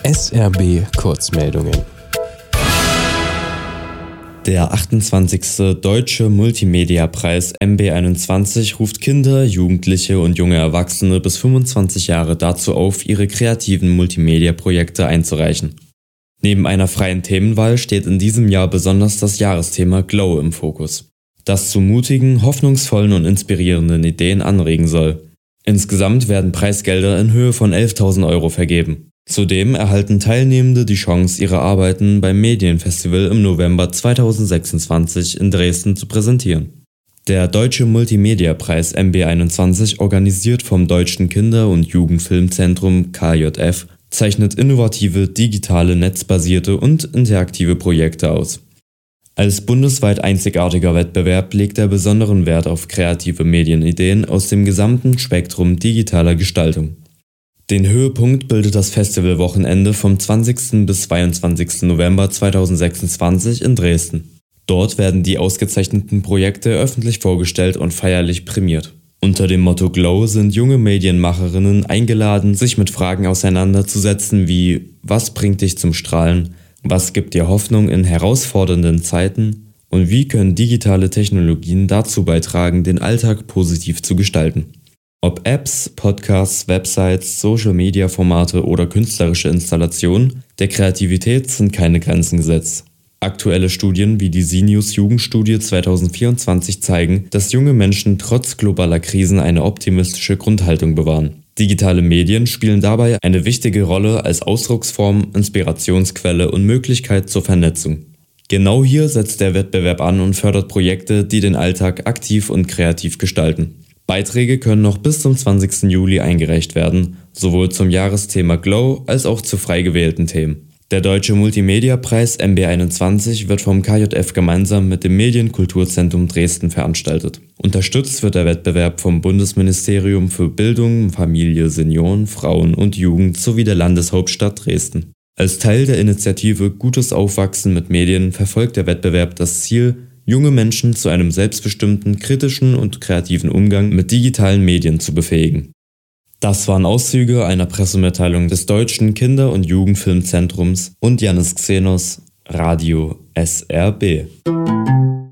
SRB Kurzmeldungen. Der 28. Deutsche Multimedia-Preis MB21 ruft Kinder, Jugendliche und junge Erwachsene bis 25 Jahre dazu auf, ihre kreativen Multimedia-Projekte einzureichen. Neben einer freien Themenwahl steht in diesem Jahr besonders das Jahresthema Glow im Fokus, das zu mutigen, hoffnungsvollen und inspirierenden Ideen anregen soll. Insgesamt werden Preisgelder in Höhe von 11.000 Euro vergeben. Zudem erhalten Teilnehmende die Chance, ihre Arbeiten beim Medienfestival im November 2026 in Dresden zu präsentieren. Der Deutsche Multimedia-Preis MB21, organisiert vom Deutschen Kinder- und Jugendfilmzentrum KJF, zeichnet innovative, digitale, netzbasierte und interaktive Projekte aus. Als bundesweit einzigartiger Wettbewerb legt er besonderen Wert auf kreative Medienideen aus dem gesamten Spektrum digitaler Gestaltung. Den Höhepunkt bildet das Festivalwochenende vom 20. bis 22. November 2026 in Dresden. Dort werden die ausgezeichneten Projekte öffentlich vorgestellt und feierlich prämiert. Unter dem Motto Glow sind junge Medienmacherinnen eingeladen, sich mit Fragen auseinanderzusetzen wie: Was bringt dich zum Strahlen? Was gibt dir Hoffnung in herausfordernden Zeiten? Und wie können digitale Technologien dazu beitragen, den Alltag positiv zu gestalten? Ob Apps, Podcasts, Websites, Social-Media-Formate oder künstlerische Installationen, der Kreativität sind keine Grenzen gesetzt. Aktuelle Studien wie die SINIUS Jugendstudie 2024 zeigen, dass junge Menschen trotz globaler Krisen eine optimistische Grundhaltung bewahren. Digitale Medien spielen dabei eine wichtige Rolle als Ausdrucksform, Inspirationsquelle und Möglichkeit zur Vernetzung. Genau hier setzt der Wettbewerb an und fördert Projekte, die den Alltag aktiv und kreativ gestalten. Beiträge können noch bis zum 20. Juli eingereicht werden, sowohl zum Jahresthema Glow als auch zu frei gewählten Themen. Der Deutsche Multimedia-Preis MB21 wird vom KJF gemeinsam mit dem Medienkulturzentrum Dresden veranstaltet. Unterstützt wird der Wettbewerb vom Bundesministerium für Bildung, Familie, Senioren, Frauen und Jugend sowie der Landeshauptstadt Dresden. Als Teil der Initiative Gutes Aufwachsen mit Medien verfolgt der Wettbewerb das Ziel, junge Menschen zu einem selbstbestimmten, kritischen und kreativen Umgang mit digitalen Medien zu befähigen. Das waren Auszüge einer Pressemitteilung des Deutschen Kinder- und Jugendfilmzentrums und Yannis Xenos, Radio SRB.